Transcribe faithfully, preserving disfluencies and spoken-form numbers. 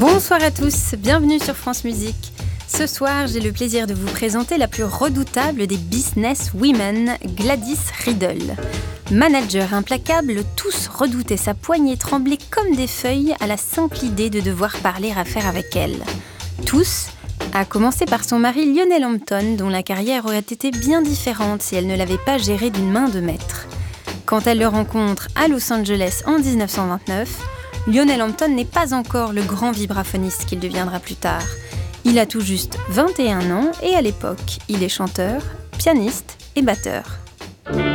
Bonsoir à tous, bienvenue sur France Musique. Ce soir, j'ai le plaisir de vous présenter la plus redoutable des business women, Gladys Riddle. Manager implacable, tous redoutaient sa poignée trembler comme des feuilles à la simple idée de devoir parler affaires avec elle. Tous, à commencer par son mari Lionel Hampton, dont la carrière aurait été bien différente si elle ne l'avait pas géré d'une main de maître. Quand elle le rencontre à Los Angeles en dix-neuf cent vingt-neuf, Lionel Hampton n'est pas encore le grand vibraphoniste qu'il deviendra plus tard. Il a tout juste vingt et un ans et à l'époque, il est chanteur, pianiste et batteur.